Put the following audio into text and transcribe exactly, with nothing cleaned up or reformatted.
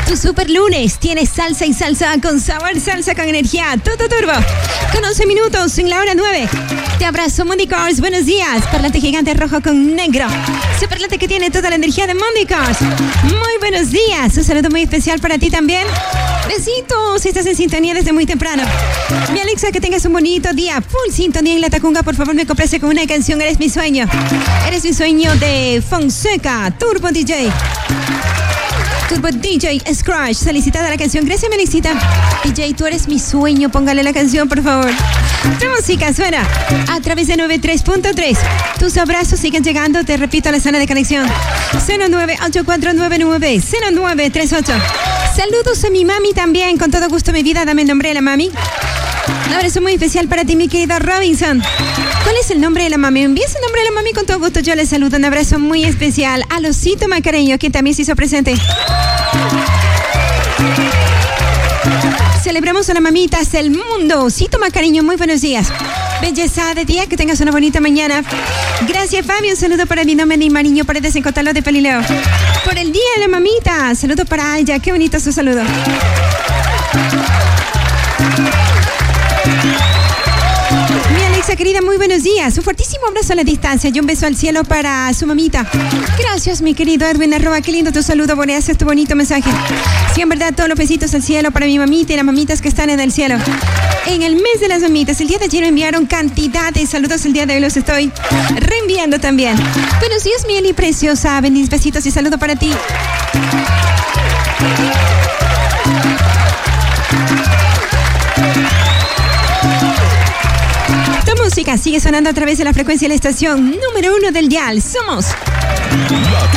Tu super lunes tiene salsa y salsa con sabor, salsa con energía, todo turbo. Con once minutos en la hora nueve. Te abrazo, Monday Cars. Buenos días. Parlante gigante rojo con negro. Superlante que tiene toda la energía de Monday Cars. Muy buenos días. Un saludo muy especial para ti también. Besitos. Estás en sintonía desde muy temprano. Mi Alexa, que tengas un bonito día. Full sintonía en La Tacunga. Por favor, me complace con una canción. Eres mi sueño. Eres mi sueño de Fonseca, Turbo D J. Turbo D J Scratch, solicitada la canción. Gracias, Melicita. D J, tú eres mi sueño. Póngale la canción, por favor. Tu música suena a través de noventa y tres punto tres. Tus abrazos siguen llegando. Te repito, a la zona de conexión. cero nueve ocho cuatro nueve nueve cero nueve tres ocho. Saludos a mi mami también. Con todo gusto, mi vida. Dame el nombre de la mami. Un abrazo muy especial para ti, mi querido Robinson. ¿Cuál es el nombre de la mami? Envíes el nombre de la mami con todo gusto. Yo le saludo. Un abrazo muy especial a Losito Macareño, quien también se hizo presente. Celebramos a las mamitas del mundo. Osito Macareño, muy buenos días. Belleza de día, que tengas una bonita mañana. Gracias, Fabio. Un saludo para mi nombre y Mariño Paredes en Cotaló de Pelileo. Por el día de la mamita. Saludo para ella. Qué bonito su saludo. Mi Alexa querida, muy buenos días. Un fuertísimo abrazo a la distancia y un beso al cielo para su mamita. Gracias, mi querido Edwin Arroba. Qué lindo tu saludo, Boreas, tu bonito mensaje. Sí, en verdad, todos los besitos al cielo para mi mamita y las mamitas que están en el cielo. En el mes de las mamitas, el día de ayer me enviaron cantidad de saludos. El día de hoy los estoy reenviando también. Buenos días, mi Eli preciosa. Bendiciones, besitos y saludo para ti. Tu música sigue sonando a través de la frecuencia de la estación número uno del dial. Somos La